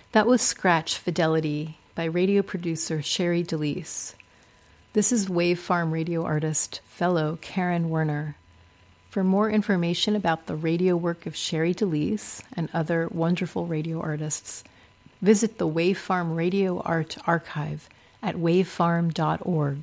That was Scratch Fidelity by radio producer Sherry DeLise. This is Wave Farm radio artist, fellow Karen Werner. For more information about the radio work of Sherry DeLise and other wonderful radio artists, visit the Wave Farm Radio Art Archive at wavefarm.org.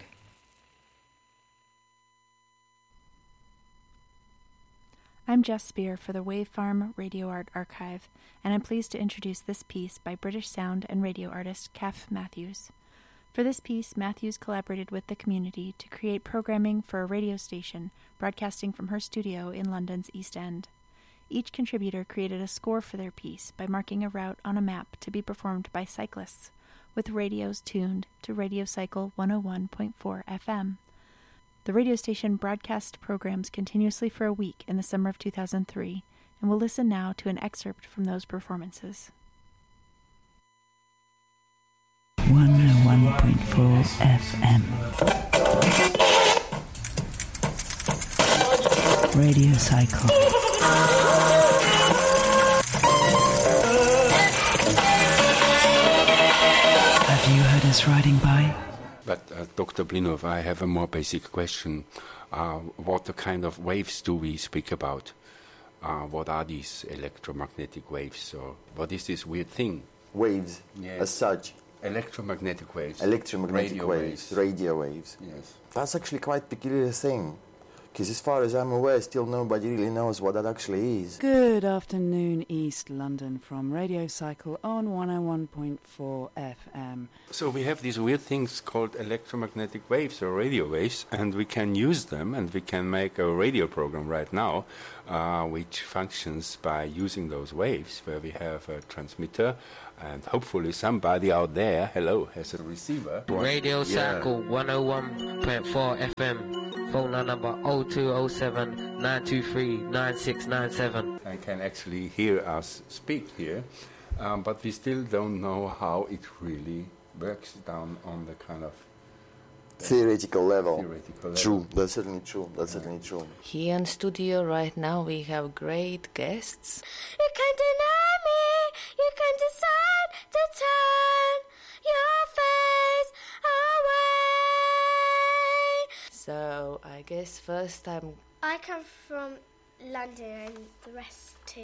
I'm Jess Spear for the Wave Farm Radio Art Archive, and I'm pleased to introduce this piece by British sound and radio artist Kath Matthews. For this piece, Matthews collaborated with the community to create programming for a radio station broadcasting from her studio in London's East End. Each contributor created a score for their piece by marking a route on a map to be performed by cyclists, with radios tuned to Radio Cycle 101.4 FM. The radio station broadcast programs continuously for a week in the summer of 2003, and we'll listen now to an excerpt from those performances. 101.4 FM. Radio Cycle. Have you heard us riding by? But Dr. Blinov, I have a more basic question. What kind of waves do we speak about? What are these electromagnetic waves? Or what is this weird thing? Waves, yes. As such. Electromagnetic waves. Electromagnetic waves, radio waves. Yes. That's actually quite a peculiar thing. Because as far as I'm aware, still nobody really knows what that actually is. Good afternoon, East London, from Radio Cycle on 101.4 FM. So we have these weird things called electromagnetic waves or radio waves, and we can use them, and we can make a radio program right now, which functions by using those waves, where we have a transmitter, and hopefully somebody out there, hello, has a receiver. Radio Cycle 101.4 FM. Phone number 0207 923 9697. I can actually hear us speak here, but we still don't know how it really works down on the kind of theoretical level. True, that's certainly true. Here in studio right now we have great guests. You can't deny me, you can't decide to turn your face away. So I guess first time I come from London and the rest too.